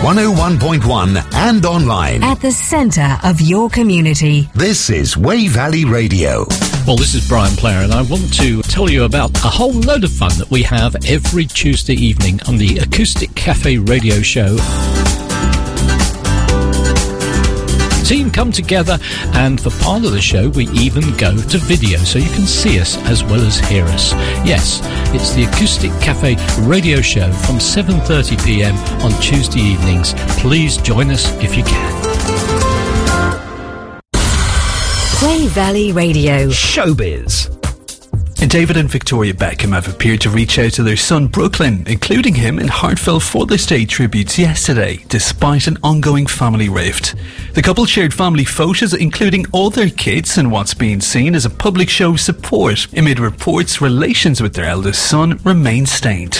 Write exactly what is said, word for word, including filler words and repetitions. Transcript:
one oh one point one and online. At the centre of your community. This is Wey Valley Radio. Well, this is Brian Player, and I want to tell you about a whole load of fun that we have every Tuesday evening on the Acoustic Cafe radio show. Team come together, and for part of the show we even go to video so you can see us as well as hear us. Yes, it's the Acoustic Cafe radio show from seven thirty p m on Tuesday evenings. Please join us if you can. Wey Valley Radio. Showbiz. David and Victoria Beckham have appeared to reach out to their son Brooklyn, including him in heartfelt Father's Day tributes yesterday, despite an ongoing family rift. The couple shared family photos, including all their kids, and what's being seen as a public show of support amid reports relations with their eldest son remain stained.